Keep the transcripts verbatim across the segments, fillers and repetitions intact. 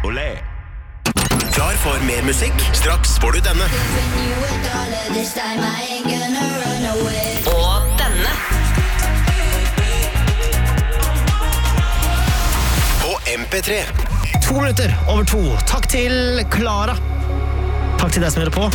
Olé. Klar for mer musikk? Straks får du denne. Og denne. På M P tre. To minutter over to. Takk til Clara. Takk til deg som hører på.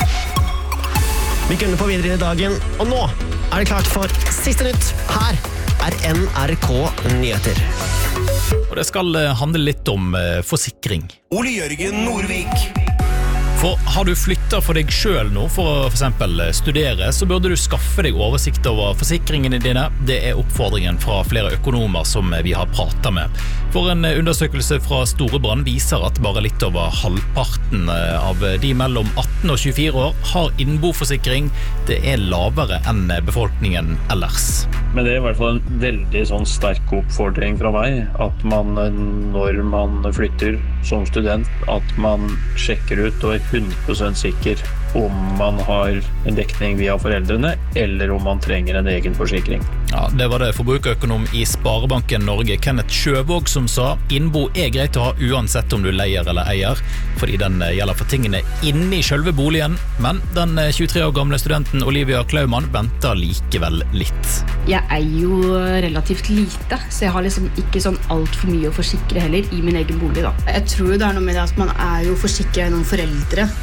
Vi kunne på videre inn i dagen, og nå er det klart for siste nytt. Her er N R K Nyheter. Og det skal handle litt om eh, forsikring. Ole Jørgen Nordvik. For har du flyttet for deg selv nå for å for eksempel studere, så burde du skaffe deg oversikt over forsikringene dine. Det er oppfordringen fra flere økonomer som vi har pratet med. For en undersøkelse fra Storebrand viser at bare litt over halvparten av de mellom atten og tjuefire år har innboforsikring. Det er lavere enn befolkningen ellers. Men det er i hvert fall en veldig sånn sterk oppfordring fra meg, at man når man flytter som student, at man sjekker ut og er hundre prosent sikker om man har en dekning via foreldrene, eller om man trenger en egen forsikring. Ja, det var det forbrukerøkonom i Sparebanken Norge, Kenneth Sjøvåg, som sa innbo er greit å ha uansett om du leier eller eier, fordi den gjelder for tingene inne i selve boligen, men den tjuetre år gamle studenten Olivia Klaumann venter likevel litt. Jeg eier jo relativt lite, så jeg har liksom ikke sånn alt for mye å forsikre heller i min egen bolig da. Jeg tror jo det er noe med det at man er jo forsikret gjennom foreldre,